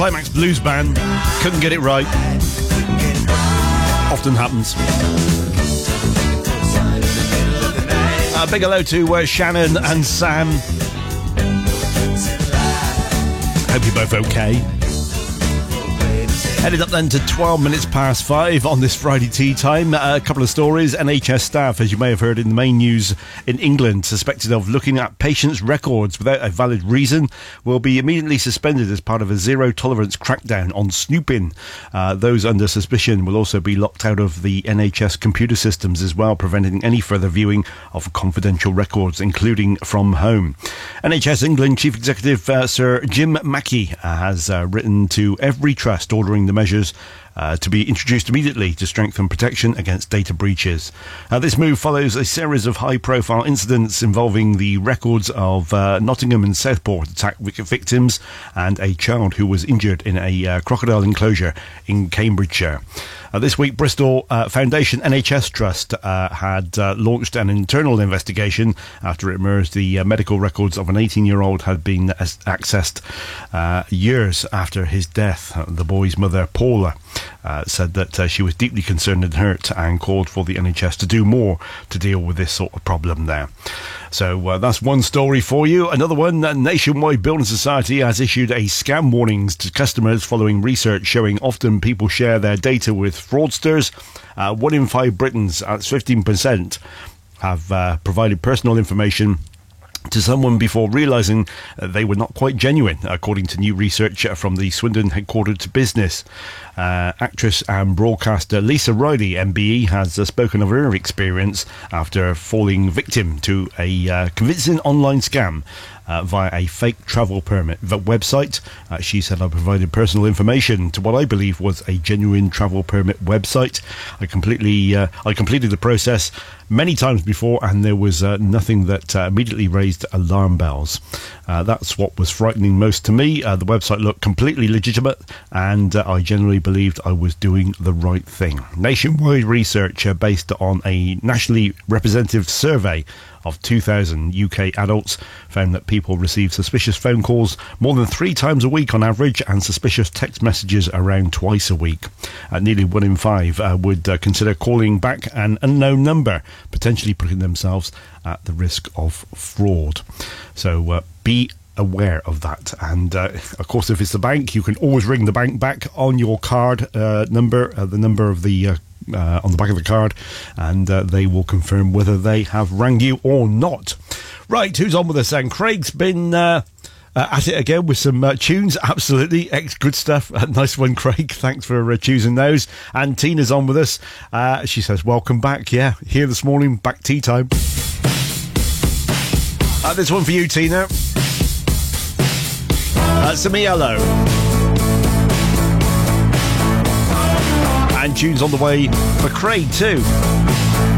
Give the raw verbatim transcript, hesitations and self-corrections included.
Climax Blues Band. Couldn't get it right. Often happens. A big hello to uh, Shannon and Sam. Hope you're both okay. Headed up then to twelve minutes past five on this Friday tea time. Uh, a couple of stories. N H S staff, as you may have heard in the main news in England, suspected of looking at patients' records without a valid reason, will be immediately suspended as part of a zero-tolerance crackdown on snooping. Uh, those under suspicion will also be locked out of the N H S computer systems as well, preventing any further viewing of confidential records, including from home. N H S England Chief Executive uh, Sir Jim Mackey uh, has uh, written to every trust ordering the measures uh, to be introduced immediately to strengthen protection against data breaches. Uh, this move follows a series of high-profile incidents involving the records of uh, Nottingham and Southport attack victims and a child who was injured in a uh, crocodile enclosure in Cambridgeshire. Uh, this week, Bristol uh, Foundation N H S Trust uh, had uh, launched an internal investigation after it emerged the uh, medical records of an eighteen-year-old had been as- accessed uh, years after his death. Uh, the boy's mother, Paula, uh, said that uh, she was deeply concerned and hurt and called for the N H S to do more to deal with this sort of problem there. So uh, that's one story for you. Another one, uh, Nationwide Building Society has issued a scam warnings to customers following research showing often people share their data with fraudsters. Uh, one in five Britons, that's fifteen percent, have uh, provided personal information to someone before realising uh, they were not quite genuine, according to new research from the Swindon headquartered business. Uh, actress and broadcaster Lisa Riley, M B E, has uh, spoken of her experience after falling victim to a uh, convincing online scam Uh, via a fake travel permit website. Uh, she said, I provided personal information to what I believe was a genuine travel permit website. I completely, uh, I completed the process many times before and there was uh, nothing that uh, immediately raised alarm bells. Uh, that's what was frightening most to me. Uh, the website looked completely legitimate and uh, I generally believed I was doing the right thing. Nationwide research uh, based on a nationally representative survey of two thousand U K adults found that people receive suspicious phone calls more than three times a week on average and suspicious text messages around twice a week. Uh, nearly one in five uh, would uh, consider calling back an unknown number, potentially putting themselves at the risk of fraud. So uh, be aware of that. And uh, of course, if it's the bank, you can always ring the bank back on your card uh, number, uh, the number of the uh, Uh, on the back of the card, and uh, they will confirm whether they have rang you or not. Right, who's on with us then? Craig's been uh, uh, at it again with some uh, tunes. Absolutely, ex good stuff. Uh, nice one, Craig. Thanks for uh, choosing those. And Tina's on with us. Uh, she says, welcome back. Yeah, here this morning, back tea time. Uh, this one for you, Tina. Uh, Samiello. And tunes on the way for Craig too.